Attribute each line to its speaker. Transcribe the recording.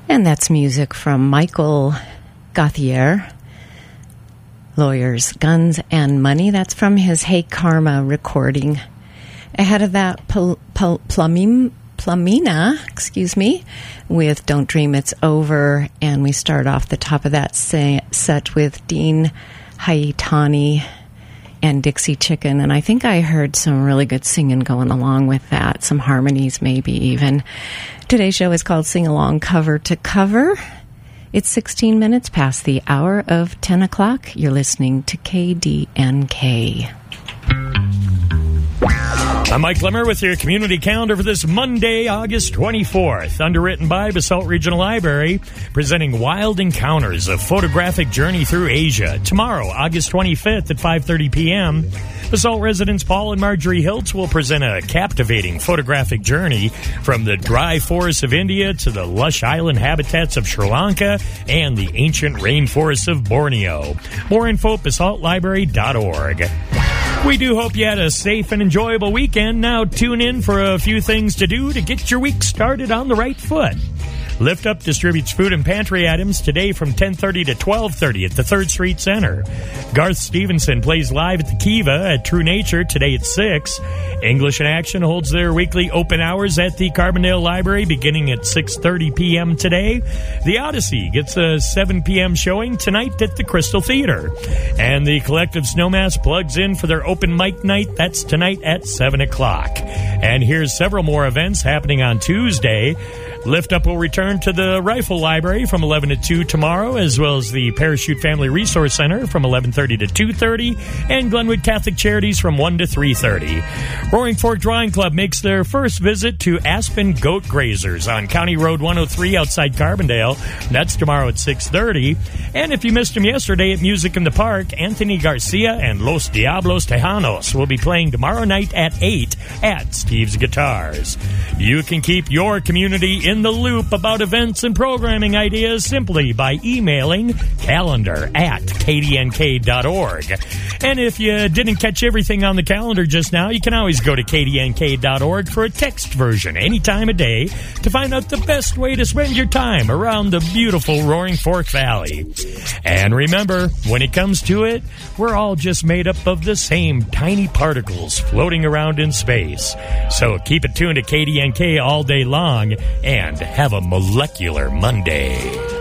Speaker 1: And that's music from Michael Gauthier, Lawyers, Guns, and Money. That's from his Hey Karma recording. Ahead of that, Plamina, with Don't Dream It's Over. And we start off the top of that set with Dean Haitani and Dixie Chicken. And I think I heard some really good singing going along with that, some harmonies maybe even. Today's show is called Sing Along Cover to Cover. It's 16 minutes past the hour of 10 o'clock. You're listening to KDNK.
Speaker 2: I'm Mike Limmer with your community calendar for this Monday, August 24th. Underwritten by Basalt Regional Library, presenting Wild Encounters, a photographic journey through Asia. Tomorrow, August 25th at 5:30 p.m., Basalt residents Paul and Marjorie Hiltz will present a captivating photographic journey from the dry forests of India to the lush island habitats of Sri Lanka and the ancient rainforests of Borneo. More info at basaltlibrary.org. We do hope you had a safe and enjoyable weekend. Now tune in for a few things to do to get your week started on the right foot. Lift Up distributes food and pantry items today from 10:30 to 12:30 at the 3rd Street Center. Garth Stevenson plays live at the Kiva at True Nature today at 6. English in Action holds their weekly open hours at the Carbondale Library beginning at 6:30 p.m. today. The Odyssey gets a 7 p.m. showing tonight at the Crystal Theater. And the Collective Snowmass plugs in for their open mic night. That's tonight at 7 o'clock. And here's several more events happening on Tuesday. Lift Up will return to the Rifle Library from 11 to 2 tomorrow, as well as the Parachute Family Resource Center from 11:30 to 2:30, and Glenwood Catholic Charities from 1 to 3:30. Roaring Fork Drawing Club makes their first visit to Aspen Goat Grazers on County Road 103 outside Carbondale. That's tomorrow at 6:30. And if you missed them yesterday at Music in the Park, Anthony Garcia and Los Diablos Tejanos will be playing tomorrow night at 8 at Steve's Guitars. You can keep your community in the loop about events and programming ideas simply by emailing calendar@kdnk.org. And if you didn't catch everything on the calendar just now, you can always go to kdnk.org for a text version any time of day to find out the best way to spend your time around the beautiful Roaring Fork Valley. And remember, when it comes to it, we're all just made up of the same tiny particles floating around in space. So keep it tuned to KDNK all day long and have a molecular Monday.